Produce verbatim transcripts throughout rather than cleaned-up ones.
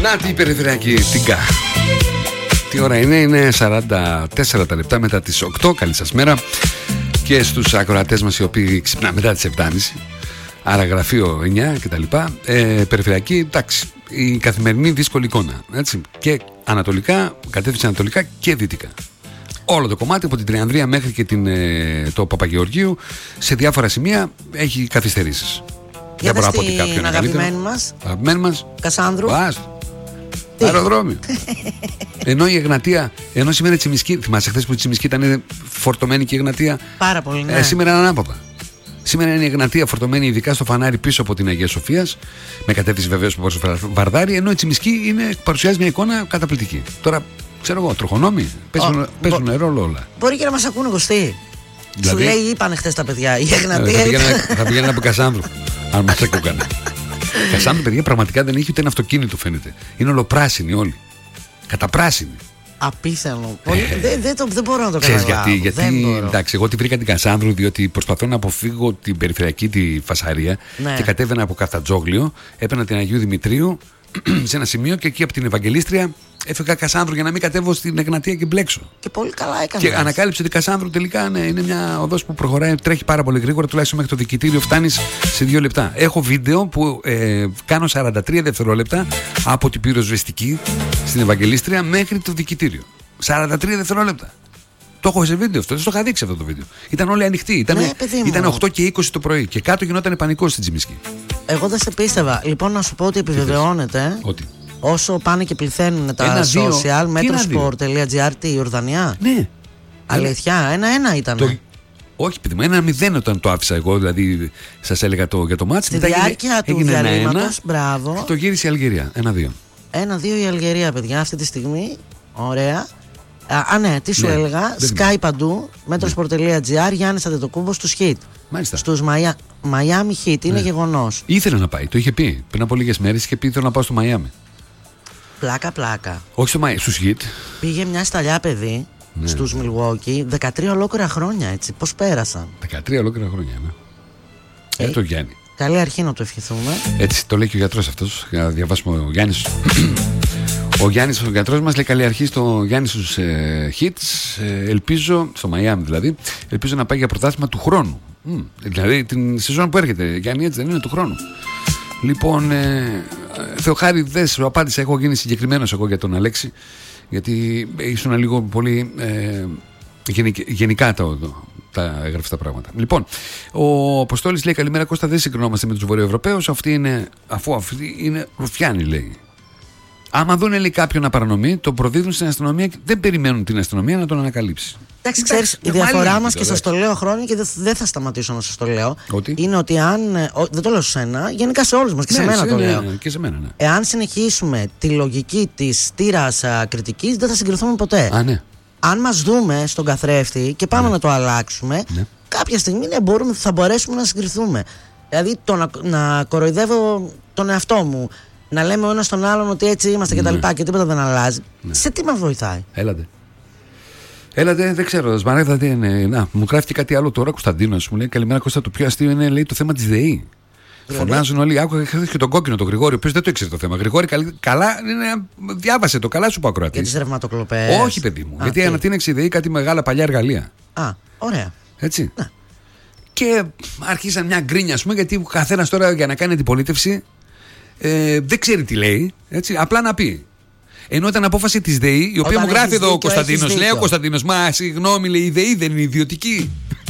Να την περιφερειακή τίγκα. Τι ώρα είναι? Είναι σαράντα τέσσερα τα λεπτά μετά τις οκτώ. Καλή σας μέρα. Και στους ακροατές μας οι οποίοι ξυπνά μετά τις επτά και μισή. Άρα γραφείο εννιά κτλ. Ε, περιφερειακή, εντάξει. Η καθημερινή δύσκολη εικόνα. Έτσι. Και ανατολικά, κατεύθυνση ανατολικά και δυτικά. Όλο το κομμάτι από την Τριανδρία μέχρι και την, το Παπαγεωργίου σε διάφορα σημεία έχει καθυστερήσεις. Για δεν μπορώ να πω ότι κάποιον είναι αγαπημένη μας. Αγαπημένη μας. Κασάνδρου. Αεροδρόμιο. Ενώ η Εγνατία, ενώ σήμερα η Τσιμισκή, θυμάσαι χθες που η Τσιμισκή ήταν φορτωμένη και η Εγνατία. Πάρα πολύ, ναι. Ε, σήμερα είναι ανάποδα. Σήμερα είναι η Εγνατία φορτωμένη ειδικά στο φανάρι πίσω από την Αγία Σοφίας, με κατεύθυνση βεβαίως προς Βαρδάρι, ενώ η Τσιμισκή είναι, παρουσιάζει μια εικόνα καταπληκτική. Τώρα, ξέρω εγώ, τροχονόμοι, παίζουν, oh, παίζουν μπο... ρόλο όλα. Μπορεί και να μας ακούνε Κωστή. Δηλαδή... Σου λέει, είπανε χθες τα παιδιά, η Εγνατία. Θα πηγαίνουν από Κασάνδρου, αν μας ακούγανε. Κασάνδρου, παιδιά, πραγματικά δεν έχει ούτε ένα αυτοκίνητο, φαίνεται. Είναι ολοπράσινοι όλοι. Καταπράσινοι. Απίθανο. Ε, δεν, δεν, δεν μπορώ να το καταλάβω. Γιατί, γιατί εντάξει, εγώ τη βρήκα την Κασάνδρου διότι προσπαθώ να αποφύγω την περιφερειακή τη φασαρία, ναι. Και κατέβαινα από Καφτατζόγλιο, έπαιρνα την Αγίου Δημητρίου σε ένα σημείο και εκεί από την Ευαγγελίστρια έφυγα Κασάνδρου για να μην κατέβω στην Εγνατία και μπλέξω. Και πολύ καλά έκανε. Και ανακάλυψε ότι Κασάνδρου τελικά ναι, είναι μια οδός που προχωράει, τρέχει πάρα πολύ γρήγορα, τουλάχιστον μέχρι το δικητήριο φτάνεις σε δύο λεπτά. Έχω βίντεο που ε, κάνω σαράντα τρία δευτερόλεπτα από την πυροσβεστική στην Ευαγγελίστρια μέχρι το δικητήριο. σαράντα τρία δευτερόλεπτα. Το έχω σε βίντεο αυτό, δεν το είχα δείξει αυτό το βίντεο. Ήταν όλοι ανοιχτοί. Ήταν, ναι, ήταν οκτώ και είκοσι το πρωί και κάτω γινόταν πανικός στην Τσιμισκή. Εγώ δεν σε πίστευα. Λοιπόν, να σου πω ότι επιβεβαιώνεται. Ότι. Όσο πάνε και πληθαίνουν τα ένα, social, metrosport τελεία gr, τη Ιορδανία. Ναι. Αλήθεια, ένα-ένα ήταν. Το... Όχι, παιδί μου, ένα μηδέν όταν το άφησα εγώ, δηλαδή σας έλεγα το, για το μάτς. Στη διάρκεια του διαλύματος, μπράβο. Το γύρισε η Αλγερία, ένα-δύο. Ένα-δύο η Αλγερία, παιδιά, αυτή τη στιγμή. Ωραία. Α, ναι, τι σου ναι, έλεγα. Sky παντού, metrosport τελεία gr, Γιάννης Αντετοκούμπος στους Hit. Μάλιστα. Στους Μαϊά... Miami Heat, είναι ναι. γεγονός. Ήθελε να πάει, το είχε πει πριν από λίγες μέρες και πει ήθελα να πάω στο Μαϊάμι. Πλάκα, πλάκα. Όχι στο Μαϊάμι, στους Hit. Πήγε μια σταλιά παιδί ναι. στους Milwaukee δεκατρία ολόκληρα χρόνια, έτσι. Πώς πέρασαν. δεκατρία ολόκληρα χρόνια, ναι. Ε, ε, το Γιάννη. Καλή αρχή να το ευχηθούμε. Έτσι, το λέει και ο γιατρός αυτός. Για να διαβάσουμε ο Γιάννης. Ο Γιάννης, ο γιατρός μας, λέει καλή αρχή στο Γιάννη στους ε, Hits. Ε, ελπίζω, στο Μαϊάμι δηλαδή, ελπίζω να πάει για πρωτάθλημα του χρόνου. Mm, δηλαδή την σεζόν που έρχεται. Γιάννη, έτσι δεν είναι, του χρόνου. Λοιπόν, ε, Θεοχάρη, δεν σου απάντησα. Έχω γίνει συγκεκριμένος εγώ για τον Αλέξη. Γιατί ήσουν λίγο πολύ ε, γενικ, γενικά το, το, τα έγραφε τα πράγματα. Λοιπόν, ο Αποστόλης λέει καλημέρα Κώστα, δεν συγκρινόμαστε με τους Βορειοευρωπαίους. Αυτοί είναι, αφού αυτοί είναι ρουφιάνοι, λέει. Άμα δουν, λέει, κάποιον να παρανομεί, το προδίδουν στην αστυνομία και δεν περιμένουν την αστυνομία να τον ανακαλύψει. Εντάξει, ξέρεις, η διαφορά μας και σας το λέω χρόνια και δεν θα σταματήσω να σας το λέω. Ότι? Είναι ότι αν. Δεν το λέω σε σένα, γενικά σε όλους μας και ναι, σε μένα το λέω. Ναι, και σε μένα, ναι. Εάν συνεχίσουμε τη λογική της τύρας κριτικής, δεν θα συγκριθούμε ποτέ. Α, ναι. Αν μας δούμε στον καθρέφτη και πάμε ναι. να το αλλάξουμε, ναι. κάποια στιγμή ναι, μπορούμε, θα μπορέσουμε να συγκριθούμε. Δηλαδή το να, να κοροϊδεύω τον εαυτό μου. Να λέμε ο ένας τον άλλον ότι έτσι είμαστε και τα λοιπά και τίποτα δεν αλλάζει. Ναι. Σε τι μας βοηθάει. Έλατε. Έλατε, δεν ξέρω. Σμαράγδα τι είναι. Να, μου γράφει και κάτι άλλο τώρα. Κωνσταντίνος μου λέει καλημέρα Κώστα. Το πιο αστείο είναι, λέει, το θέμα της ΔΕΗ. Δηλαδή? Φωνάζουν όλοι. Άκουγα και τον κόκκινο, τον Γρηγόρη, ο οποίος δεν το ήξερε το θέμα. Γρηγόρη, καλά, είναι, διάβασε το, καλά σου πω ακροατή. Για τις ρευματοκλοπές. Όχι, παιδί μου. Α, γιατί ανατείναξε η ΔΕΗ κάτι μεγάλα παλιά εργαλεία. Α, ωραία. Έτσι. Να. Και άρχισαν μια γκρίνια, α πούμε, γιατί ο καθένας τώρα για να κάνει αντιπολίτευση. Ε, δεν ξέρει τι λέει, έτσι, απλά να πει. Ενώ ήταν απόφαση της ΔΕΗ, η οποία όταν μου γράφει εδώ ο Κωνσταντίνος, λέει ο Κωνσταντίνος, μα συγγνώμη, λέει, η ΔΕΗ δεν είναι ιδιωτική.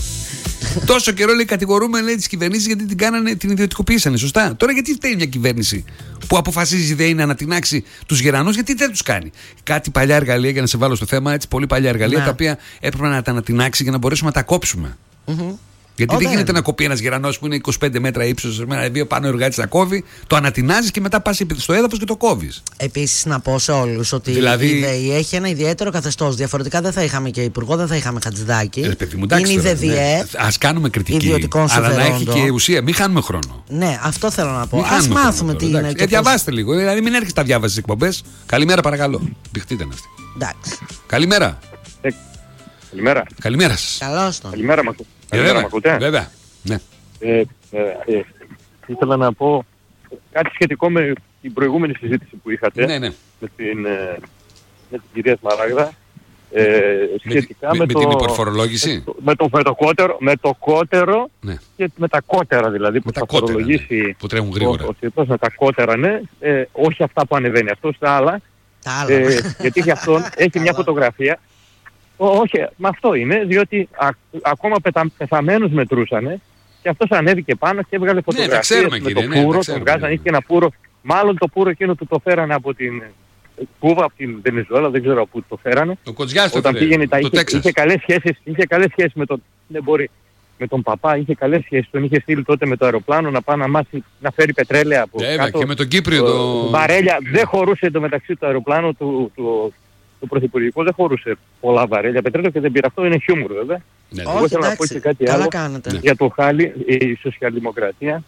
Τόσο καιρό, λέει, κατηγορούμε, λέει, τις κυβερνήσεις γιατί την κάνανε, την ιδιωτικοποίησανε, σωστά. Τώρα γιατί φταίει μια κυβέρνηση που αποφασίζει η ΔΕΗ να ανατινάξει τους γερανούς, γιατί δεν τους κάνει. Κάτι παλιά εργαλεία, για να σε βάλω στο θέμα, έτσι, πολύ παλιά εργαλεία, ναι. τα οποία έπρεπε να τα ανατινάξει για να μπορέσουμε να τα κόψουμε. Mm-hmm. Γιατί Όταν... δεν γίνεται να κοπεί ένας γερανός που είναι είκοσι πέντε μέτρα ύψος, με ένα δύο πάνω εργάτη να κόβει, το ανατινάζεις και μετά πας στο έδαφος και το κόβεις. Επίσης, να πω σε όλους ότι δηλαδή... η ΔΕΗ έχει ένα ιδιαίτερο καθεστώς. Διαφορετικά δεν θα είχαμε και υπουργό, δεν θα είχαμε Χατζηδάκη. Ε, παιδί μου, εντάξει, είναι η ΔΕΔΙΕ. Ναι. Ας κάνουμε κριτική. Αλλά να έχει και ουσία. Μην χάνουμε χρόνο. Ναι, αυτό θέλω να πω. Ας μάθουμε τι είναι. Ε, διαβάστε λίγο. Δηλαδή, μην έρχεστε να διάβασες εκπομπές. Καλημέρα, παρακαλώ. Διχτείτε να είστε. Εντάξει. Καλημέρα. Καλημέρα. Καλημέρα σας. Καλώς τον. Καλημέρα, μ' ακούτε? Βέβαια. Ναι. Ε, ε, ε, ήθελα να πω κάτι σχετικό με την προηγούμενη συζήτηση που είχατε Ναι, ναι. με, την, ε, με την κυρία Σμαράγδα. Ε, σχετικά με, με, με το, την υπερφορολόγηση. με, το, με, το κότερο, με το κότερο Ναι. και με τα κότερα δηλαδή που Με θα τα κότερα, φορολογήσει ναι, που τρέχουν γρήγορα. ο, ο Τσίπρας, με τα κότερα, ναι, ε, όχι αυτά που ανεβαίνει, αυτό στα άλλα. Τα άλλα. Ε, γιατί και αυτόν έχει μια φωτογραφία. Ό, όχι, με αυτό είναι, διότι α, ακόμα πετα, πεθαμένους μετρούσανε και αυτός ανέβηκε πάνω και έβγαλε φωτογραφίες ξέρουμε, με κύριε, το ναι, τα πουρο, ξέρουμε, τον βγάζανε, ναι. είχε και ένα πουρο. Μάλλον το πουρο εκείνο του το φέρανε από την Κούβα, από την Βενεζουέλα, δεν ξέρω πού το φέρανε. Ο Κοτζιάς το Όταν φέρε, πήγαινε, τα το είχε, Τέξας. είχε καλές σχέσεις, είχε καλές σχέσεις με τον, δεν μπορεί, με τον παπά, είχε καλές σχέσεις, τον είχε στείλει τότε με το αεροπλάνο να πάει να μάσει, να φέρει πετρέλαια από Βέβαια, κάτω. και με τον Κύπριο το... το... Βαρέλια, δεν χωρούσε το μεταξύ του αεροπλάνου του, του, του πρωθυπουργικού, δεν χωρούσε πολλά βαρέλια πετρέλαιο και δεν πήρε. Αυτό είναι χιούμορ βέβαια. Ναι, Εγώ Όχι, ήθελα να πω εντάξει, και κάτι καλά άλλο κάνετε. Ναι. για το χάλι. Η σοσιαλδημοκρατία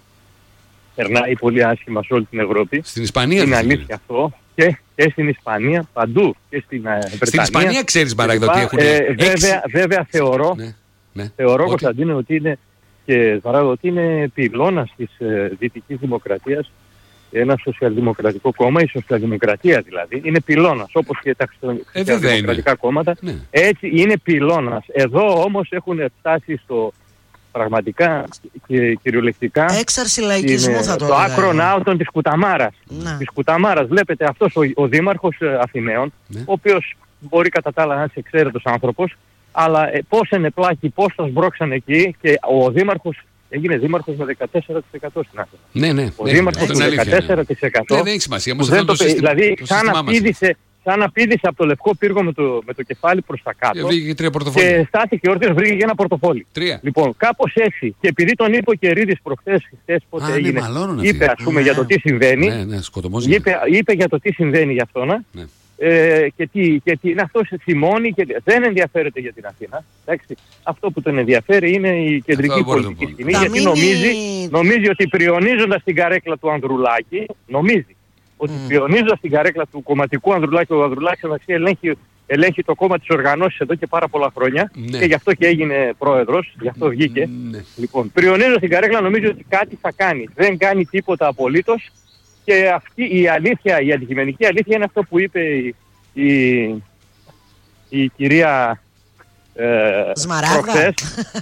περνάει πολύ άσχημα σε όλη την Ευρώπη. Στην Ισπανία. Είναι δεν αλήθεια αυτό. Και, και στην Ισπανία, παντού. Και στην ε, Βρετανία. Στην Ισπανία ξέρεις, Μαράγδα, ότι έχουν Ε, έξι- βέβαια, βέβαια θεωρώ, Ναι, ναι. θεωρώ Ότι- Κωνσταντίνε, ότι είναι, και, Μαράγδα, ότι είναι πυλώνας της ε, δυτικής δημοκρατίας ένα σοσιαλδημοκρατικό κόμμα, η σοσιαλδημοκρατία δηλαδή, είναι πυλώνας, όπως και τα Ε, σοσιαλδημοκρατικά κόμματα. Ναι. Έτσι είναι πυλώνας. Εδώ όμως έχουν φτάσει στο πραγματικά και κυριολεκτικά Έξαρση λαϊκισμού είναι θα το το έλεγα. άκρο ναύτων της Κουταμάρας. Ναι. Της Κουταμάρας βλέπετε αυτός ο, ο δήμαρχος ε, Αθηναίων, Ναι. ο οποίος μπορεί κατά τα άλλα να είναι εξαίρετος άνθρωπος, αλλά ε, πώς είναι πλάκι, πώς τον σμπρώξαν εκεί και ο δήμαρχος έγινε δήμαρχος με δεκατέσσερα τοις εκατό στην Αθήνα. Ναι, ναι. Ο ναι, δήμαρχος ναι, με είναι αλήθεια, ναι. δεκατέσσερα τοις εκατό Ναι, δεν έχει σημασία. που Όμως δεν αυτό το, το σύστημα, δηλαδή το σαν σύστημά να, μας. πήδησε, σαν να πήδησε από το λευκό πύργο με το, με το κεφάλι προς τα Ε, κάτω Βγήκε και τρία πορτοφόλια. και στάθηκε όρθιος, βρήκε και ένα πορτοφόλι. Τρία. Λοιπόν, κάπως έτσι. Και επειδή τον είπε ο Κερίδης προχθές, χθες πότε Α, ναι, έγινε, μαλώνουν αυτοί. είπε ας πούμε Ναι. για το τι συμβαίνει. Ναι, ναι, σκοτωμός γίνεται. Είπε, είπε για το τι συμβαίνει για αυτόν. Ναι. Ε, και τι, και τι είναι αυτός θυμώνει και δεν ενδιαφέρεται για την Αθήνα. Εντάξει. Αυτό που τον ενδιαφέρει είναι η κεντρική Αυτό μπορεί να πολιτική το σκηνή, Θα γιατί μείνει- νομίζει, νομίζει ότι πριονίζοντας την καρέκλα του Ανδρουλάκη, νομίζει ότι Μμ. πριονίζοντας την καρέκλα του κομματικού Ανδρουλάκη, ο Ανδρουλάκης εντάξει, ελέγχει, ελέγχει το κόμμα της οργανώσης εδώ και πάρα πολλά χρόνια Ναι. και γι' αυτό και έγινε πρόεδρος, γι' αυτό βγήκε. Ναι. Λοιπόν, πριονίζοντας την καρέκλα νομίζει ότι κάτι θα κάνει. Δεν κάνει τίποτα απολύτως και αυτή η αλήθεια, η αντικειμενική αλήθεια είναι αυτό που είπε η, η, η κυρία ε, Σμαράγδα. προχθές.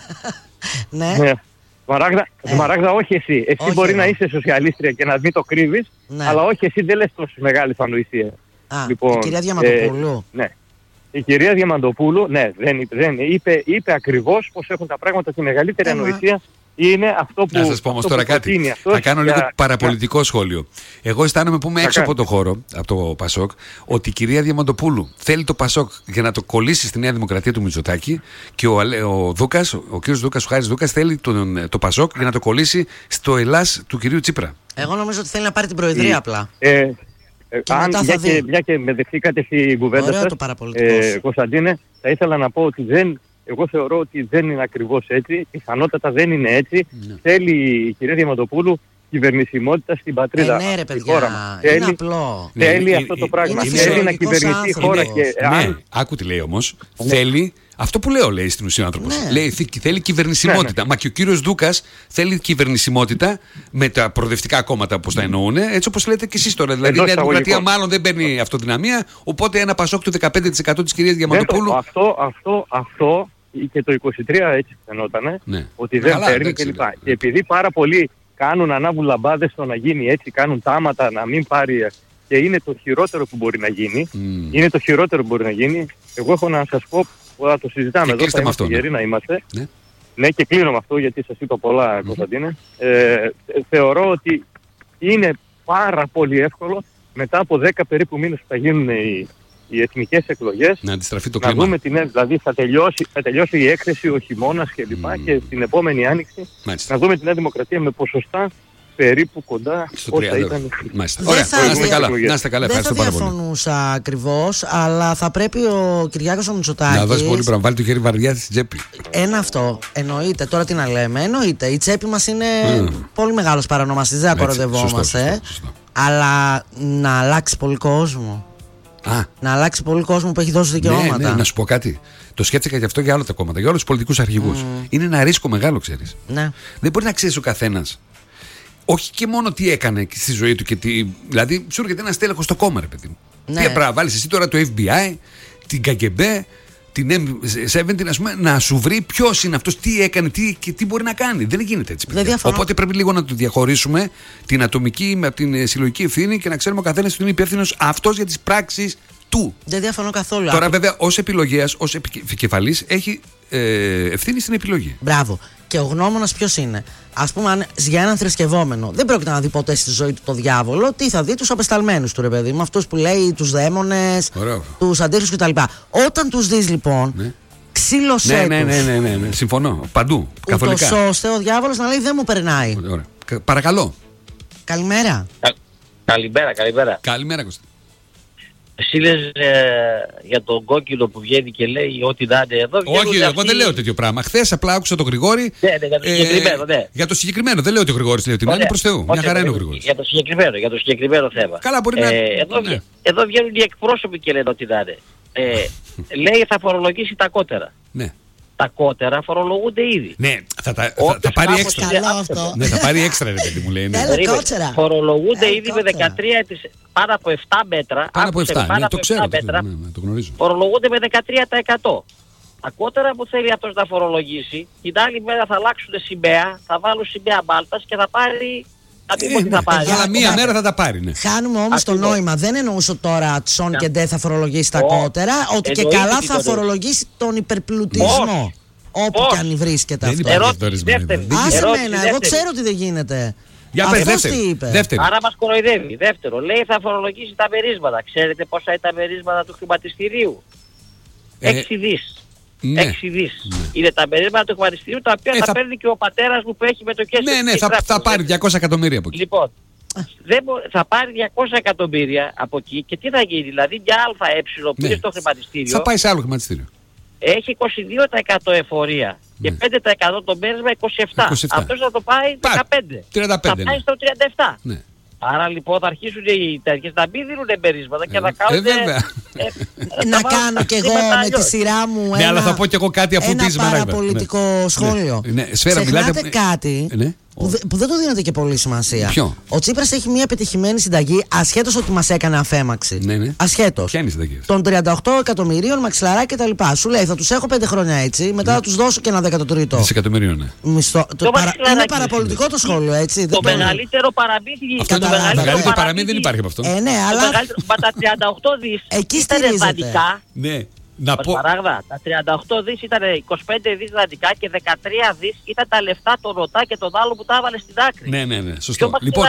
Ναι. Ναι. Σμαράγδα, Ε. Σμαράγδα, όχι εσύ. Εσύ Όχι μπορεί εγώ. να είσαι σοσιαλίστρια και να μην το κρύβεις, Ναι. αλλά όχι εσύ δεν λες τόσες μεγάλες ανοησίες. Α, Λοιπόν, η κυρία Διαμαντοπούλου. Ναι. Η κυρία Διαμαντοπούλου, ναι, δεν, είπε- δεν είπε, είπε ακριβώς πώς έχουν τα πράγματα. Τη μεγαλύτερη Ε, μα. ανοησία είναι αυτό που. Να σας πω όμως αυτό τώρα που κάτι. προτείνει αυτός Θα κάνω λίγο για- παραπολιτικό σχόλιο. Εγώ αισθάνομαι που είμαι Θα έξω κάνω. από το χώρο, από το Πασόκ, ότι η κυρία Διαμαντοπούλου θέλει το Πασόκ για να το κολλήσει στη Νέα Δημοκρατία του Μητσοτάκη και ο, Αλέ- ο Δούκας, ο κύριος Δούκας, ο Χάρης Δούκας θέλει τον, το Πασόκ για να το κολλήσει στο Ελλάς του κυρίου Τσίπρα. Εγώ νομίζω ότι θέλει να πάρει την προεδρία απλά. Ε, ε, Και αν, μετά μια, θα και, δει. μια και με δεχτήκατε στην κουβέντα Ωραίο σας, το παραπολιτικός. ε, Κωνσταντίνε, θα ήθελα να πω ότι δεν, εγώ θεωρώ ότι δεν είναι ακριβώς έτσι, πιθανότατα δεν είναι έτσι. Ναι. Θέλει η κυρία Διαμαντοπούλου κυβερνησιμότητα στην πατρίδα. Ε, ναι, ρε στη παιδιά. χώρα μας. Είναι Θέλει, απλό. Ναι, θέλει είναι- αυτό το είναι- πράγμα. είναι Θέλει να φυσιολογικός κυβερνηθεί η χώρα άνθρωπος. και Ναι, αν, άκου τι λέει όμως. Θέλει. Αυτό που λέω λέει στην ουσία ο άνθρωπος. Ναι. Λέει θ- θέλει κυβερνησιμότητα. Ναι, Μα και ο κύριος Δούκας θέλει κυβερνησιμότητα με τα προοδευτικά κόμματα όπως τα εννοούν, έτσι όπως λέτε και εσείς τώρα. Δηλαδή η Εντός Νέα Δημοκρατία εισαγωγικών. μάλλον δεν παίρνει αυτοδυναμία, οπότε ένα Πασόκ του δεκαπέντε τοις εκατό της κυρίας δεν το, Διαμαντοπούλου. αυτό, αυτό, αυτό και το είκοσι τρία έτσι φαινότανε, Ναι. ότι δεν Καλά, παίρνει εντάξει, κλπ. ναι. Και επειδή πάρα πολλοί κάνουν, ανάβουν λαμπάδες στο να γίνει έτσι, κάνουν τάματα να μην πάρει, και είναι το χειρότερο που μπορεί να γίνει. Μμ. Είναι το χειρότερο που μπορεί να γίνει. Εγώ έχω να σας πω, θα το συζητάμε Και εδώ, κλείστε θα με είμαστε αυτό, ναι. γεροί να είμαστε. Ναι. Ναι, και κλείνω με αυτό γιατί σας είπα πολλά, Κωνσταντίνε. Ε, θεωρώ ότι είναι πάρα πολύ εύκολο μετά από δέκα περίπου μήνες που θα γίνουν οι, οι εθνικές εκλογές Να αντιστραφεί το να κλίμα. δούμε την, δηλαδή θα τελειώσει, θα τελειώσει η έκθεση, ο χειμώνας και λοιπά Μμμ. και την επόμενη άνοιξη Μάλιστα. να δούμε την Νέα Δημοκρατία με ποσοστά περίπου κοντά Στο όσα τριάντα. ήταν. Μάλιστα. Δεν Ωραία, θα- να είστε καλά. δεν- Να είστε καλά. Δεν θα Ευχαριστώ πάρα πολύ. διαφωνούσα ακριβώς, αλλά θα πρέπει ο Κυριάκος ο Να δώσει πολύ Μητσοτάκης. πράγμα. Βάλει το χέρι βαριά στην τσέπη. Ένα αυτό. Εννοείται. Τώρα τι να λέμε. Εννοείται. Η τσέπη μας είναι Mm. πολύ μεγάλος παρανομαστής. Δεν Έτσι, κοροδευόμαστε. σωστό, σωστό, σωστό. Αλλά να αλλάξει πολύ κόσμο. Α, Να αλλάξει πολύ κόσμο που έχει δώσει ναι, δικαιώματα. ναι, να σου πω κάτι. Το σκέφτηκα και αυτό για όλα τα κόμματα, για όλους τους πολιτικούς αρχηγούς. Είναι ένα ρίσκο μεγάλο, ξέρεις. Ναι. Δεν μπορεί να ξέρει ο καθένας όχι και μόνο τι έκανε στη ζωή του και τι. Δηλαδή, σου έρχεται ένα στέλεχος στο κόμμα, ρε παιδί μου. Ναι. Τι έπρεπε να βάλει εσύ τώρα το Εφ Μπι Άι, την Κέι Τζι Μπι, την εμ εβδομήντα, ας πούμε, να σου βρει ποιος είναι αυτός, τι έκανε τι, και τι μπορεί να κάνει. Δεν γίνεται έτσι. Οπότε πρέπει λίγο να το διαχωρίσουμε την ατομική με την συλλογική ευθύνη και να ξέρουμε ο καθένας ότι είναι υπεύθυνος αυτός για τις πράξεις του. Δεν διαφωνώ καθόλου. Τώρα, βέβαια, ως επιλογέας, ως επικεφαλής, έχει ε, ευθύνη στην επιλογή. Μπράβο. Και ο γνώμονας ποιος είναι? Ας πούμε, αν για έναν θρησκευόμενο δεν πρόκειται να δει ποτέ στη ζωή του το διάβολο, τι θα δει? Τους απεσταλμένους του, ρε παιδί μου, αυτούς που λέει τους δαίμονες, τους αντίχρηστους κτλ. Όταν τους δεις λοιπόν, ναι. ξύλωσέ ναι, τους. Ναι, ναι, ναι, ναι, ναι, συμφωνώ. Παντού. Καθολικά. Ούτως ώστε ο διάβολος να λέει δεν μου περνάει. Ωραία. Παρακαλώ. Καλημέρα. Κα, καλημέρα, καλημέρα. Καλημέρα, Κώστα. Εσύ λες ε, για τον κόκκινο που βγαίνει και λέει ό,τι να είναι εδώ. Όχι, εγώ αυτοί... δεν λέω τέτοιο πράγμα. Χθες απλά άκουσα τον Γρηγόρη. Ναι, ναι, για το συγκεκριμένο, ναι. Για το συγκεκριμένο. Δεν λέω ότι ο Γρηγόρης λέει ότι είναι προς Θεού. Μια χαρά είναι ο Γρηγόρης. Για το συγκεκριμένο, για το συγκεκριμένο θέμα. Καλά, μπορεί ε, να. Εδώ, ναι. εδώ βγαίνουν οι εκπρόσωποι και λένε ό,τι να είναι. Ε, λέει θα φορολογήσει τα κότερα. Ναι. Τα κότερα φορολογούνται ήδη. Ναι, θα, θα, θα, θα πάρει έξτρα. Ναι, θα πάρει έξτρα, ρε παιδί μου λέει. Ναι. Φορολογούνται Έλε, ήδη με δεκατρία της, πάνω από επτά μέτρα. Πάνω από επτά, πάνω ναι, το ξέρω. Μέτρα, ναι, ναι, το γνωρίζω. Φορολογούνται με δεκατρία τοις εκατό. Τα κότερα που θέλει αυτός να φορολογήσει, την άλλη μέρα θα αλλάξουν σημαία, θα βάλουν σημαία Μάλτας και θα πάρει. Ε, θα πάρει. Για μία μέρα θα τα πάρει. Ναι. Χάνουμε όμως το νόημα. Δεν εννοούσε τώρα Τσόν και Ντε θα φορολογήσει τα κότερα, ότι και καλά θα φορολογήσει τον υπερπλουτισμό. Όπου κι αν βρίσκεται αυτό. Άσε μένα, εγώ ξέρω ότι δεν γίνεται. Για πες, δεύτερη, δεύτερη. Άρα μας κοροϊδεύει. Δεύτερο, λέει θα φορολογήσει τα μερίσματα. Ξέρετε πόσα είναι τα μερίσματα του χρηματιστηρίου? Έξι δις. Ναι. έξι δις. Ναι. Είναι τα μερίσματα του χρηματιστηρίου τα οποία ε, θα, θα παίρνει και ο πατέρας μου που έχει μετοχές. Ναι, ναι, θα, θα πάρει διακόσια εκατομμύρια από εκεί. Λοιπόν, δεν μπο... θα πάρει διακόσια εκατομμύρια από εκεί και τι θα γίνει? Δηλαδή μια ΑΕ που είναι στο χρηματιστήριο. Θα πάει σε άλλο χρηματιστήριο. Έχει είκοσι δύο τοις εκατό εφορία ναι. και πέντε τοις εκατό το μέρισμα είκοσι επτά τοις εκατό. Αυτός θα το πάει δεκαπέντε τοις εκατό. τριάντα πέντε τοις εκατό. Θα πάει στο τριάντα επτά τοις εκατό. Ναι. Άρα λοιπόν θα αρχίσουν οι τέτοιες να μην δίνουν μερίσματα και να κάνουν. Ε, βέβαια. Ε, να κάνω κι εγώ με τη σειρά μου ένα, ναι, αλλά θα πω κι εγώ κάτι αφού ένα πεις παραπολιτικό ναι. σχόλιο. Ναι. Ναι. Σφαίρα, ξεχνάτε μιλάτε... κάτι ναι. που, δε, που δεν το δίνετε και πολύ σημασία. Ποιο? Ο Τσίπρας έχει μια πετυχημένη συνταγή, ασχέτως ότι μας έκανε αφέμαξη. Ναι, ναι. Ασχέτως. Ποια είναι η συνταγή? Των τριάντα οκτώ εκατομμυρίων μαξιλαρά κτλ. Σου λέει θα τους έχω πέντε χρόνια έτσι, μετά ναι. θα τους δώσω και ένα δεκατοτρίτο. Δισεκατομμυρίων, ναι. Μισθό. Το το παρα... Είναι παραπολιτικό το σχόλιο, έτσι. Το μεγαλύτερο παραμύθι. Αυτό το μεγαλύτερο παραμύθι δεν υπάρχει από αυτό. Ε, ναι, αλλά. Μα τα τριάντα οκτώ δις ήταν δανεικά. Ναι. Να πω... Παράγδα, τα τριάντα οκτώ δις ήταν είκοσι πέντε δις δανεικά και δεκατρία δις ήταν τα λεφτά των ΡΟΤΑ και τον άλλο που τα έβαλε στην άκρη. Ναι, ναι, ναι, σωστό. Λοιπόν,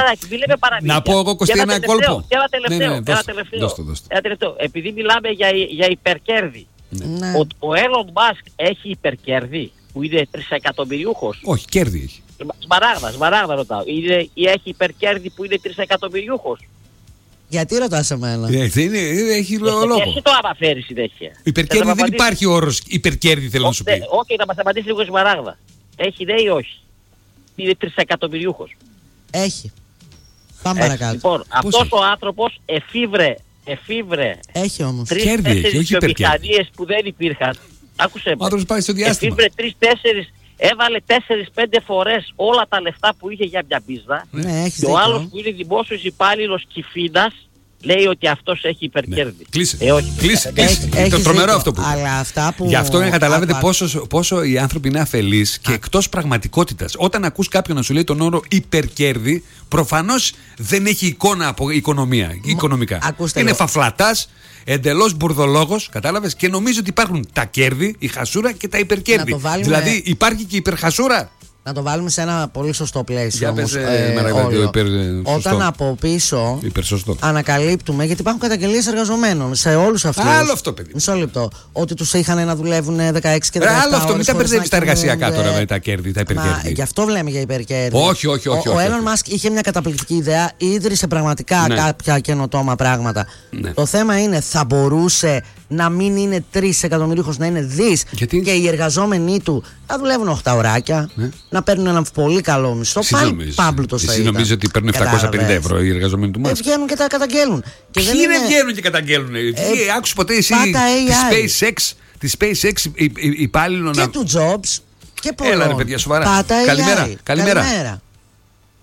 να πω εγώ Κωστή ένα κόλπο. Και ένα τελευταίο, ναι, ναι, δώστε, ένα τελευταίο, δώστε, δώστε. Ένα τελευταίο. Επειδή μιλάμε για, για υπερκέρδη, ναι. ο, ο Elon Musk έχει υπερκέρδη που είναι τρισεκατομμυριούχος. Όχι, κέρδη έχει. Σμαράγδα, σμαράγδα ρωτάω. Είναι, ή έχει υπερκέρδη που είναι τρισεκατομμυριούχος. Γιατί ρωτάς εμένα? Είναι, έχει λόγο. Εσύ το αναφέρεις συνέχεια. Υπερκέρδη δεν υπάρχει όρος υπερκέρδη, θέλω να σου πει. Όχι, να μας απαντήσει λίγο Σμαράγδα. Έχει ναι ή όχι? Είναι τρισεκατομμυριούχος. Έχει. Πάμε παρακάτω. Λοιπόν, αυτός ο άνθρωπος εφήβρε, εφήβρε έχει όμως. τρεις-τέσσερις βιομηχανίες που δεν υπήρχαν. Άκουσε με. Εφήβρε τρεις-τέσσερις. Έβαλε τέσσερις πέντε φορές όλα τα λεφτά που είχε για μια μπίζνα. Ναι, και ο άλλος που είναι δημόσιος υπάλληλος Κηφίνας λέει ότι αυτός έχει υπερκέρδη. Ναι. Κλείσε. Ε, όχι. Κλείσε. Είναι το τρομερό αυτό που αλλά αυτά που... Γι' αυτό να καταλάβετε πόσο, πόσο οι άνθρωποι είναι αφελείς και εκτός πραγματικότητας. Όταν ακούς κάποιον να σου λέει τον όρο υπερκέρδη, προφανώς δεν έχει εικόνα από οικονομία, οικονομικά. Ακούστε είναι λέω. φαφλατάς, εντελώς μπουρδολόγος, κατάλαβες, και νομίζω ότι υπάρχουν τα κέρδη, η χασούρα και τα υπερκέρδη. Βάλουμε... Δηλαδή υπάρχει και υπερχασούρα. Να το βάλουμε σε ένα πολύ σωστό πλαίσιο. Για πες, ε, ε, υπερ, όταν από πίσω υπερσωστό. ανακαλύπτουμε, γιατί υπάρχουν καταγγελίες εργαζομένων σε όλους αυτούς. Άλλο αυτό, παιδί. Μισό λεπτό. Ότι τους είχαν να δουλεύουν δεκαέξι και δεκαεπτά. Άλλο αυτό, μην τα μπερδεύεις τα εργασιακά δε... τώρα με τα κέρδη, τα υπερκέρδη. Μα, γι' αυτό λέμε για υπερκέρδη. Όχι, όχι, όχι. Ο, όχι, ο Elon Musk είχε μια καταπληκτική ιδέα, ίδρυσε πραγματικά ναι. κάποια καινοτόμα πράγματα. Ναι. Το θέμα είναι, θα μπορούσε να μην είναι τρεις εκατομμυρίουχος, να είναι δις. Γιατί? Και οι εργαζόμενοι του να δουλεύουν οχτώ ωράκια, ναι. να παίρνουν ένα πολύ καλό μισθό. Πάλι πάμπλουτος θα ήταν. Εσύ νομίζεις ότι παίρνουν επτακόσια πενήντα ευρώ οι εργαζόμενοι του Musk? Ε, βγαίνουν και τα καταγγέλουν. Ποιοι δεν είναι... βγαίνουν και καταγγέλνουν? Ε, άκουσες ποτέ εσύ τη SpaceX, τη SpaceX υπάλληλο και να... του Jobs και πολλών. Έλα ρε παιδιά, σοβαρά. Πάτα Καλημέρα. Καλημέρα. Καλημέρα.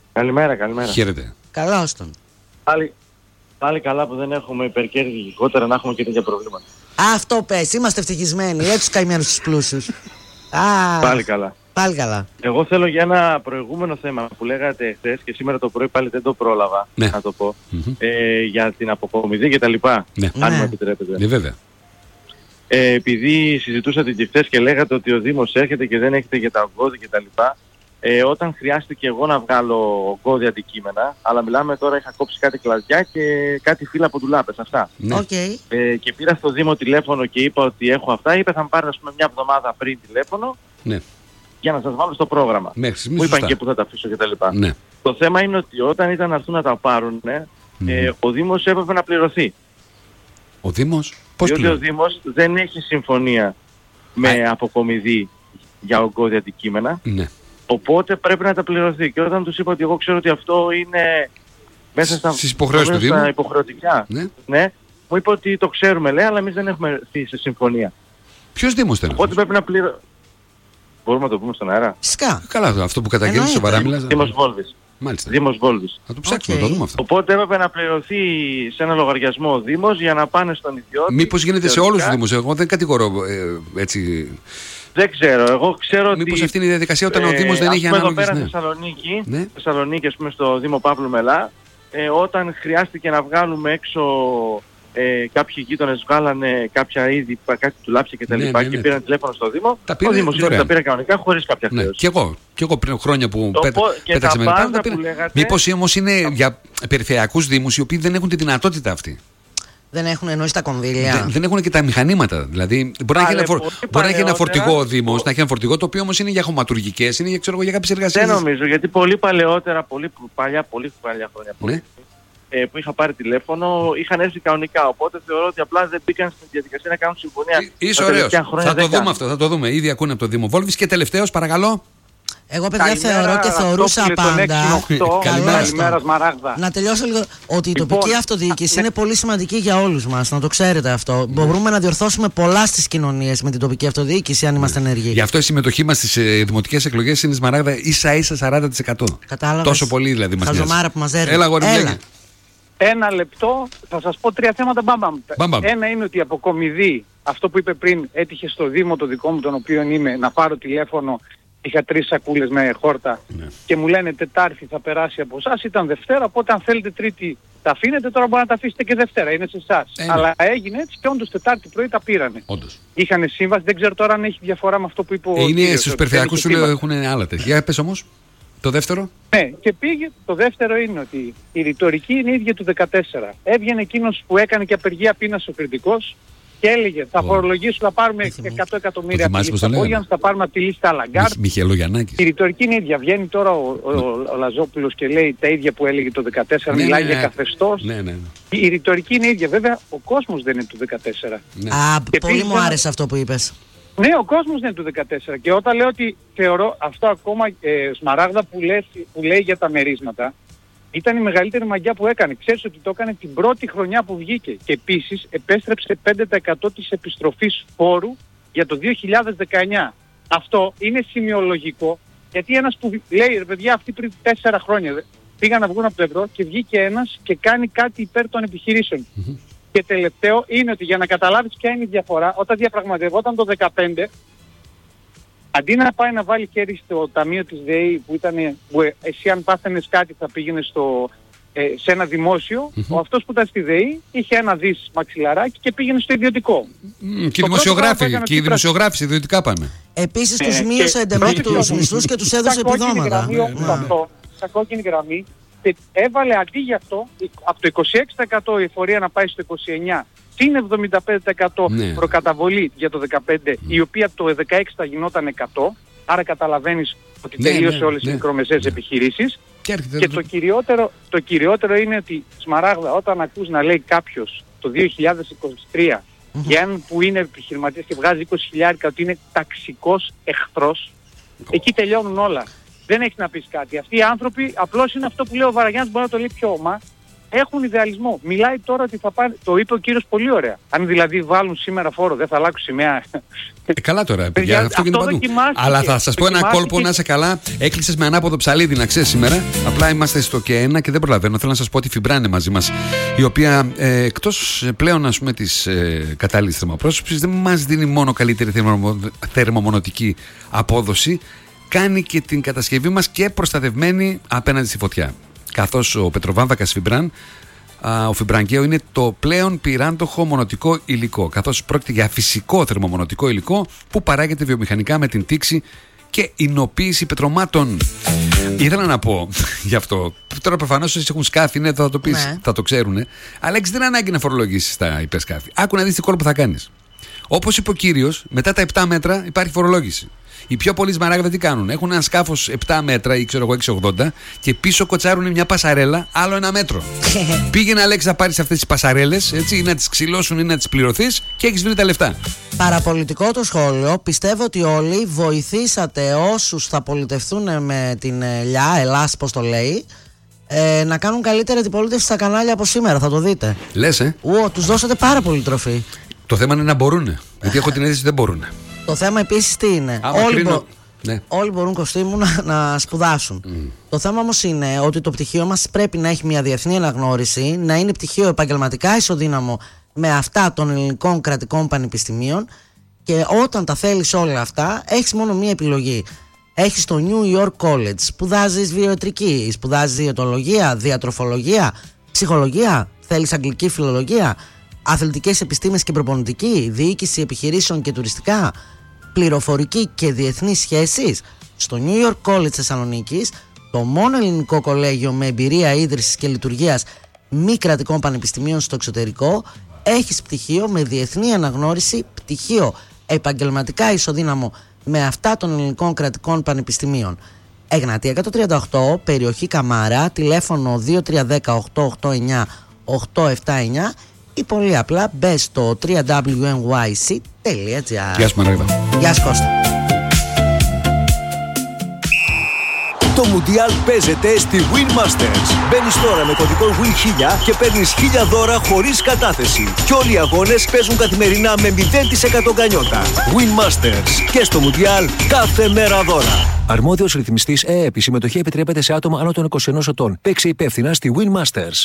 Καλημέρα, καλημέρα. Χαίρετε. Καλώς τον. Πάλι, πάλι καλά που δεν έχουμε υπερκέρδη λιγότερα να έχουμε και τέτοια προβλήματα. Αυτό πες, είμαστε ευτυχισμένοι. Δεν τους καημένους τους πλούσιους. Α, πάλι καλά. Πάλι καλά. Εγώ θέλω για ένα προηγούμενο θέμα που λέγατε χθες και σήμερα το πρωί πάλι δεν το πρόλαβα ναι. να το πω. Mm-hmm. Ε, για την αποκομιδή και τα λοιπά. Ναι. Αν ναι. μου επιτρέπετε. Ναι, βέβαια. Ε, επειδή συζητούσατε και χθες και λέγατε ότι ο Δήμος έρχεται και δεν έχετε για τα ογκώδη και τα λοιπά. Ε, όταν χρειάστηκε εγώ να βγάλω ογκώδη αντικείμενα, αλλά μιλάμε τώρα, είχα κόψει κάτι κλαδιά και κάτι φύλλα από ντουλάπες, αυτά. Ναι. Okay. Ε, και πήρα στο Δήμο τηλέφωνο και είπα ότι έχω αυτά. Είπε θα μου πάρει, ας πούμε, μια εβδομάδα πριν τηλέφωνο ναι. για να σας βάλω στο πρόγραμμα. Μέχρι, μου είπαν και που θα τα αφήσω κτλ. Ναι. Το θέμα είναι ότι όταν ήταν να έρθουν να τα πάρουν, ε, mm. ε, ο Δήμος έπρεπε να πληρωθεί. Ο Δήμος, πώς διότι ο Δήμος δεν έχει συμφωνία με Α. αποκομιδή για ογκώδη αντικείμενα. Ναι. Οπότε πρέπει να τα πληρωθεί. Και όταν τους είπα ότι εγώ ξέρω ότι αυτό είναι μέσα στα, υποχρεώσεις του Δήμου, υποχρεωτικά, ναι. ναι, μου είπε ότι το ξέρουμε, λέει, αλλά εμείς δεν έχουμε έρθει σε συμφωνία. Ποιος Δήμος ήταν? Οπότε πρέπει να πληρωθεί. Μπορούμε να το πούμε στον αέρα? Φυσικά. Καλά, αυτό που καταγγέλνεις σοβαρά μιλάς. Δήμος Βόλβης. Μάλιστα. Δήμος Βόλβης. Θα το ψάξουμε, okay. το δούμε αυτό. Οπότε έπρεπε να πληρωθεί σε ένα λογαριασμό ο Δήμος για να πάνε στον ιδιώτη. Μήπως γίνεται σε όλους τους Δήμους? Εγώ δεν κατηγορώ ε, έτσι. Δεν ξέρω. Εγώ ξέρω ότι. Μήπως αυτή είναι η διαδικασία όταν ε, ο Δήμος δεν έχει ανάλογες. Εδώ πέρα ναι. στη Θεσσαλονίκη, ναι. Θεσσαλονίκη, ας πούμε, στο Δήμο Παύλου Μελά, ε, όταν χρειάστηκε να βγάλουμε έξω. Ε, κάποιοι γείτονες βγάλανε κάποια είδη, κάτι του λάψη και τα ναι, λοιπά ναι, ναι. και πήραν τηλέφωνο στο Δήμο. Τα πήρε, ο Δήμος τα πήρε κανονικά χωρίς κάποια χρέωση. Ναι. Και εγώ, και εγώ πριν χρόνια που το πέτα, πέταξε με τα πήρα. λέγατε... Μήπως όμως είναι για περιφερειακούς δήμους οι οποίοι δεν έχουν τη δυνατότητα αυτή. Δεν έχουν εννοήσει τα κονδύλια. Δεν, δεν έχουν και τα μηχανήματα. Δηλαδή, μπορεί, Πάλε, να, έχει ένα, φορ... μπορεί να έχει ένα φορτηγό ο Δήμος, να έχει ένα φορτηγό το οποίο όμως είναι για χωματουργικές, είναι για, ξέρω, για κάποιες εργασίες. Δεν νομίζω, γιατί πολύ παλαιότερα, πολύ παλιά, πολύ παλιά χρόνια. Πολύ. Ναι. Ε, που είχα πάρει τηλέφωνο, είχαν έρθει κανονικά. Οπότε θεωρώ ότι απλά δεν μπήκαν στην διαδικασία να κάνουν συμφωνία. Είσαι ωραίος. Θα το δούμε αυτό, θα το δούμε. Ήδη ακούνε από το Δήμο Βόλβης. Και τελευταίος, παρακαλώ. Εγώ, παιδιά, θεωρώ και θεωρούσα πάντα. Καλημέρα, Σμαράγδα. Να τελειώσω λίγο. Ότι η τοπική αυτοδιοίκηση είναι πολύ σημαντική για όλους μας. Να το ξέρετε αυτό. Μπορούμε να διορθώσουμε πολλά στις κοινωνίες με την τοπική αυτοδιοίκηση, αν είμαστε ενεργοί. Γι' αυτό η συμμετοχή μας στις δημοτικές εκλογές είναι, Σμαράγδα, ίσα ίσα σαράντα τοις εκατό. Κατάλαβες. Τόσο πολύ δηλαδή μας νοιάζει. Χαζομάρα που μας έρθει. Έλα, γορμπλέκι. Ένα λεπτό, θα σας πω τρία θέματα. Μπαμπαμ. Μπαμπαμ. Ένα είναι ότι η αποκομιδή, αυτό που είπε πριν, έτυχε στο Δήμο το δικό μου, τον οποίο είμαι, να πάρω τηλέφωνο. Είχα τρεις σακούλες με χόρτα ναι. και μου λένε Τετάρτη θα περάσει από εσάς. Ήταν Δευτέρα, οπότε αν θέλετε Τρίτη τα αφήνετε, τώρα μπορεί να τα αφήσετε και Δευτέρα, είναι σε εσάς. Ε, Αλλά έγινε έτσι και όντως Τετάρτη πρωί τα πήρανε. Όντως. Είχαν σύμβαση, δεν ξέρω τώρα αν έχει διαφορά με αυτό που είπε ο ε, Είναι στους περιφερειακούς σου λέω έχουν άλλα τέτοια. Για πες όμως. Το δεύτερο. Ναι, και πήγε. Το δεύτερο είναι ότι η ρητορική είναι η ίδια του δεκατέσσερα. Έβγαινε εκείνος που έκανε και απεργία πείνας ο κριτικός και έλεγε θα φορολογήσουμε, θα πάρουμε εκατό εκατομμύρια από τη λίστα Απόγειαν, θα πάρουμε από τη λίστα Αλαγκάρτ. Μιχαηλογιαννάκης. Η ρητορική είναι ίδια. Βγαίνει τώρα ο, ο, ο, ο Λαζόπουλος και λέει τα ίδια που έλεγε το δεκατέσσερα, ναι, μιλάει ναι, για καθεστώς. Ναι, ναι, ναι. Η ρητορική είναι ίδια. Βέβαια ο κόσμος δεν είναι του δεκατέσσερα. Ναι. Α, και πολύ μου άρεσε αυτό που είπες. Ναι, ο κόσμος δεν είναι του δεκατέσσερα. Και όταν λέω ότι θεωρώ αυτό ακόμα, ε, Σμαράγδα που λέει, που λέει για τα μερίσματα, ήταν η μεγαλύτερη μαγιά που έκανε. Ξέρεις ότι το έκανε την πρώτη χρονιά που βγήκε. Και επίσης επέστρεψε πέντε τοις εκατό της επιστροφής φόρου για το δύο χιλιάδες δεκαεννιά. Αυτό είναι σημειολογικό, γιατί ένας που λέει, ρε παιδιά, αυτοί πριν τέσσερα χρόνια πήγαν να βγουν από το ευρώ και βγήκε ένας και κάνει κάτι υπέρ των επιχειρήσεων. Mm-hmm. Και τελευταίο είναι ότι για να καταλάβεις ποια είναι η διαφορά, όταν διαπραγματευόταν το δεκαπέντε, αντί να πάει να βάλει χέρι στο ταμείο της ΔΕΗ που ήταν, που εσύ αν πάθαινες κάτι θα πήγαινε στο, ε, σε ένα δημόσιο, mm-hmm. ο αυτός που ήταν στη ΔΕΗ είχε ένα δις μαξιλαράκι και πήγαινε στο ιδιωτικό. Mm, και οι δημοσιογράφοι, και οι δημοσιογράφοι ιδιωτικά πάνε. Επίσης τους μείωσε εντεμέ τους μισθούς και τους έδωσε επιδόματα. Στα κόκκινη γραμμή και έβαλε αντί για αυτό από το είκοσι έξι τοις εκατό η εφορία να πάει στο είκοσι εννιά τοις εκατό συν εβδομήντα πέντε τοις εκατό ναι. προκαταβολή για το δεκαπέντε, mm. η οποία το δεκαέξι θα γινόταν εκατό, άρα καταλαβαίνεις ότι ναι, τελείωσε ναι, όλες ναι, οι μικρομεσαίες ναι. επιχειρήσεις. Και, και το, κυριότερο, το κυριότερο είναι ότι, Σμαράγδα, όταν ακούς να λέει κάποιος το δύο χιλιάδες είκοσι τρία mm-hmm. για έναν που είναι επιχειρηματίας και βγάζει είκοσι χιλιάρικα ότι είναι ταξικός εχθρός, oh. εκεί τελειώνουν όλα. Δεν έχεις να πεις κάτι. Αυτοί οι άνθρωποι απλώς είναι αυτό που λέει ο Βαραγιάννης, μπορεί να το λέει πιο όμα. έχουν ιδεαλισμό. Μιλάει τώρα ότι θα πάνε, το είπε ο κύριος πολύ ωραία. Αν δηλαδή βάλουν σήμερα φόρο, δεν θα αλλάξουν σημαία. Ε, καλά τώρα, παιδιά, αυτό γίνεται παντού. Αλλά θα σας πω ένα κόλπο να είσαι καλά. Έκλεισες με ανάποδο ψαλίδι, να ξέρεις σήμερα. Απλά είμαστε στο και ένα και δεν προλαβαίνω. Θέλω να σας πω ότι η Φιμπρά είναι μαζί μας, η οποία ε, εκτός πλέον ας πούμε της ε, κατάλληλης θερμοπρόσωψης δεν μας δίνει μόνο καλύτερη θερμο, θερμομονωτική απόδοση, κάνει και την κατασκευή μας και προστατευμένη απέναντι στη φωτιά. Καθώς ο πετροβάμβακας Φιμπράν, ο Φιμπραγκαίο, είναι το πλέον πυράντοχο μονοτικό υλικό, καθώς πρόκειται για φυσικό θερμομονωτικό υλικό που παράγεται βιομηχανικά με την τήξη και υνοποίηση πετρωμάτων. Ήθελα να πω γι' αυτό. Τώρα προφανώς όσοι έχουν σκάφη, ναι, θα το πεις, ναι. θα το ξέρουν. Αλλά έχεις δεν ανάγκη να φορολογήσεις τα υπερσκάφη. Άκου να δεις τι κόλπο θα κάνεις. Όπως είπε ο κύριος, μετά τα επτά μέτρα υπάρχει φορολόγηση. Οι πιο πολλοί σμαράγδα τι κάνουν? Έχουν ένα σκάφος επτά μέτρα ή ξέρω εγώ έξι ογδόντα και πίσω κοτσάρουν μια πασαρέλα άλλο ένα μέτρο. Πήγαινε, Αλέξη, να πάρεις αυτές τις πασαρέλες, έτσι, ή να τις ξυλώσουν ή να τις πληρωθείς και έχεις βρει τα λεφτά. Παραπολιτικό το σχόλιο. Πιστεύω ότι όλοι βοηθήσατε όσους θα πολιτευτούν με την ΛΙΑ, Ελλάς, πώς το λέει, ε, να κάνουν καλύτερη αντιπολίτευση στα κανάλια από σήμερα. Θα το δείτε. Λες, ε. Ου, τους δώσατε πάρα πολύ τροφή. Το θέμα είναι να μπορούν. Γιατί έχω την αίσθηση ότι δεν μπορούν. Το θέμα επίσης τι είναι? Όλοι, κρίνω... μπο... ναι. Όλοι μπορούν, Κωστή μου, να, να σπουδάσουν. Mm. Το θέμα όμως είναι ότι το πτυχίο μας πρέπει να έχει μια διεθνή αναγνώριση, να είναι πτυχίο επαγγελματικά ισοδύναμο με αυτά των ελληνικών κρατικών πανεπιστημίων, και όταν τα θέλεις όλα αυτά έχεις μόνο μία επιλογή. Έχεις το New York College, σπουδάζεις βιοιατρική, σπουδάζεις διαιτολογία, διατροφολογία, ψυχολογία, θέλεις αγγλική φιλολογία, αθλητικές επιστήμες και προπονητική, διοίκηση επιχειρήσεων και τουριστικά, πληροφορική και διεθνείς σχέσεις. Στο New York College Θεσσαλονίκης, το μόνο ελληνικό κολέγιο με εμπειρία ίδρυσης και λειτουργίας μη κρατικών πανεπιστημίων στο εξωτερικό, έχεις πτυχίο με διεθνή αναγνώριση, πτυχίο επαγγελματικά ισοδύναμο με αυτά των ελληνικών κρατικών πανεπιστημίων. Εγνατία εκατόν τριάντα οκτώ, περιοχή Καμάρα, τηλέφωνο δύο τρία ένα μηδέν οκτώ οκτώ εννιά οκτώ επτά εννιά, ή πολύ απλά μπες στο double-u double-u double-u τελεία εν γουάι σι τελεία τζι άρ. Γεια σου, Μαράγδα. Γεια σου, Κώστα. Το Μουντιάλ παίζεται στη Win Masters. Μπαίνεις τώρα με κωδικό Win χίλια και παίρνεις χίλια δώρα χωρίς κατάθεση. Και όλοι οι αγώνες παίζουν καθημερινά με μηδέν τοις εκατό γκανιότα. Win Masters. Και στο Μουντιάλ κάθε μέρα δώρα. Αρμόδιος ρυθμιστής ΕΕΠ. Η συμμετοχή επιτρέπεται σε άτομα άνω των είκοσι ενός ετών. Παίξε υπεύθυνα στη Win Masters.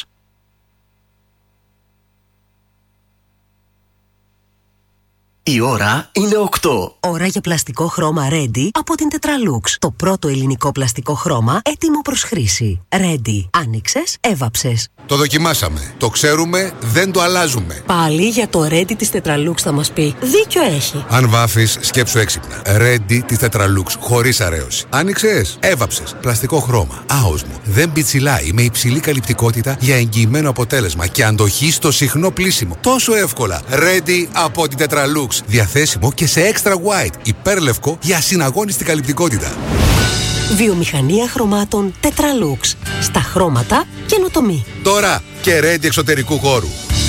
Η ώρα είναι οκτώ. Ώρα για πλαστικό χρώμα Ready από την Tetralux. Το πρώτο ελληνικό πλαστικό χρώμα έτοιμο προς χρήση. Ready. Άνοιξες, έβαψες. Το δοκιμάσαμε. Το ξέρουμε, δεν το αλλάζουμε. Πάλι για το Ready της Tetralux θα μας πει. Δίκιο έχει. Αν βάφεις, σκέψου έξυπνα. Ready της Tetralux, χωρίς αρέωση. Άνοιξες, έβαψες. Πλαστικό χρώμα. Άοσμο. Δεν πιτσιλάει, με υψηλή καλυπτικότητα για εγγυημένο αποτέλεσμα και αντοχή στο συχνό πλύσιμο. Τόσο εύκολα. Ready από την Tetralux. Διαθέσιμο και σε extra white, υπέρλευκο για συναγώνιστη καλυπτικότητα. Βιομηχανία χρωμάτων Tetralux. Στα χρώματα καινοτομή. Τώρα και Ready εξωτερικού χώρου.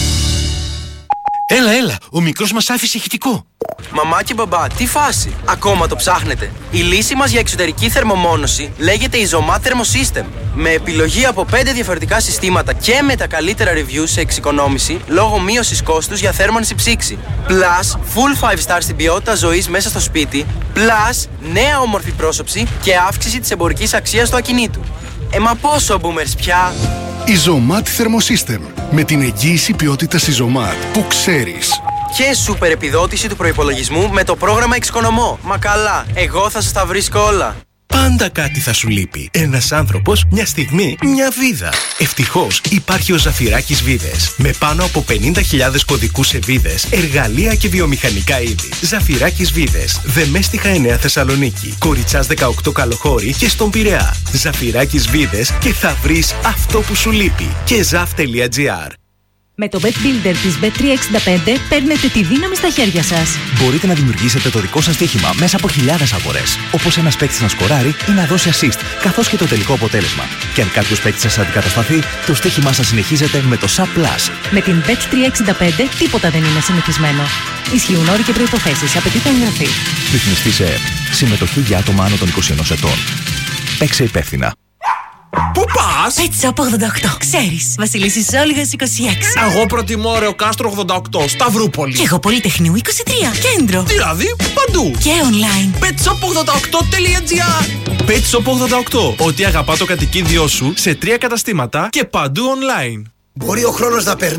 Έλα, έλα, ο μικρός μας άφησε ηχητικό. Μαμά και μπαμπά, τι φάση, ακόμα το ψάχνετε? Η λύση μας για εξωτερική θερμομόνωση λέγεται Isomat Thermosystem. Με επιλογή από πέντε διαφορετικά συστήματα και με τα καλύτερα reviews σε εξοικονόμηση λόγω μείωσης κόστους για θέρμανση ψήξη. Plus, full five star στην ποιότητα ζωής μέσα στο σπίτι. Plus, νέα όμορφη πρόσωψη και αύξηση της εμπορικής αξίας του ακινήτου. Ε, μα πόσο boomers πια! Isomat Thermosystem. Με την εγγύηση ποιότητας Isomat που ξέρεις. Και σούπερ επιδότηση του προϋπολογισμού με το πρόγραμμα Εξοικονομώ. Μα καλά, εγώ θα σας τα βρίσκω όλα. Πάντα κάτι θα σου λείπει. Ένας άνθρωπος, μια στιγμή, μια βίδα. Ευτυχώς υπάρχει ο Ζαφυράκης Βίδες. Με πάνω από πενήντα χιλιάδες κωδικούς σε βίδες, εργαλεία και βιομηχανικά είδη. Ζαφυράκης Βίδες. Δεμέστιχα εννέα Θεσσαλονίκη. Κοριτσάς δεκαοκτώ Καλοχώρη και στον Πειραιά. Ζαφυράκης Βίδες και θα βρεις αυτό που σου λείπει. Και ζαφ τελεία τζι άρ. Με το Bet Builder της μπετ τριακόσια εξήντα πέντε παίρνετε τη δύναμη στα χέρια σας. Μπορείτε να δημιουργήσετε το δικό σας στοίχημα μέσα από χιλιάδες αγορές. Όπως ένας παίκτης να σκοράρει ή να δώσει assist, καθώς και το τελικό αποτέλεσμα. Και αν κάποιος παίκτης σας αντικατασταθεί, το στοίχημά σας συνεχίζεται με το Sub Plus. Με την μπετ τριακόσια εξήντα πέντε τίποτα δεν είναι συνηθισμένο. Ισχύουν όροι και προϋποθέσεις. Απαιτείται εγγραφή. Ρυθμιστή ΕΕΠ. Συμμετοχή για άτομα άνω των είκοσι ενός ετών. Παίξε υπεύθυνα. Πού πας? Pet Shop ογδόντα οκτώ. Ξέρεις, Βασιλίσσης Όλγας είκοσι έξι. Εγώ προτιμώ Ρεο Κάστρο ογδόντα οκτώ, Σταυρούπολη. Και εγώ Πολυτεχνείου είκοσι τρία, Κέντρο. Δηλαδή παντού. Και online. πετ σοπ ογδόντα οκτώ τελεία τζι άρ. Pet Shop ογδόντα οκτώ. Ό,τι αγαπά το κατοικίδιό σου σε τρία καταστήματα και παντού online. Μπορεί ο χρόνος να περνάει.